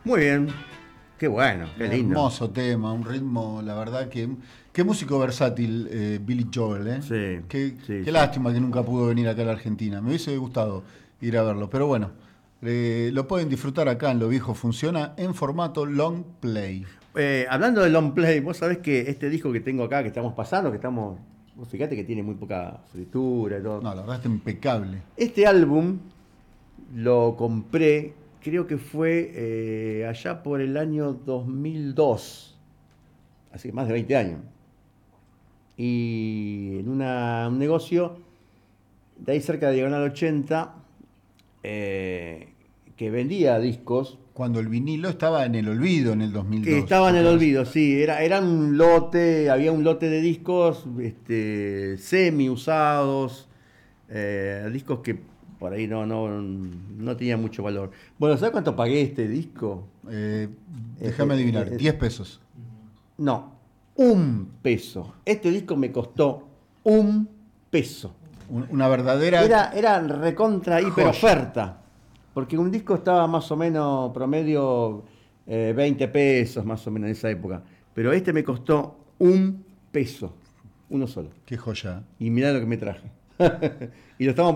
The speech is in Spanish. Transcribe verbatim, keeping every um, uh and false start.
Muy bien. Qué bueno, qué Un lindo. hermoso tema, un ritmo, la verdad que... Qué músico versátil, eh, Billy Joel, ¿eh? Sí, Qué, sí, qué sí. lástima que nunca pudo venir acá a la Argentina. Me hubiese gustado ir a verlo, pero bueno, eh, lo pueden disfrutar acá en Lo Viejo Funciona en formato long play. Eh, hablando de long play, vos sabés que este disco que tengo acá, que estamos pasando, que estamos. Vos fíjate que tiene muy poca fritura y todo. No, la verdad está impecable. Este álbum lo compré, creo que fue eh, allá por el año dos mil dos, así que más de veinte años. Y en una- un negocio de ahí cerca de Diagonal ochenta, eh, que vendía discos, Cuando el vinilo estaba en el olvido en el que dos mil dos, estaba ¿te en el acordás? olvido, sí, era, era un lote, había un lote de discos este, semi usados, eh, discos que por ahí no, no, no tenían mucho valor. Bueno, ¿sabes cuánto pagué este disco? Eh, Eh, déjame eh, adivinar, eh, eh, diez pesos. no, un peso. Este disco me costó un peso. Un- Una verdadera Era, era recontra hiper joya. oferta. Porque un disco estaba más o menos promedio eh, veinte pesos, más o menos en esa época. Pero este me costó un peso. Uno solo. Qué joya. Y mirá lo que me traje. Y lo estamos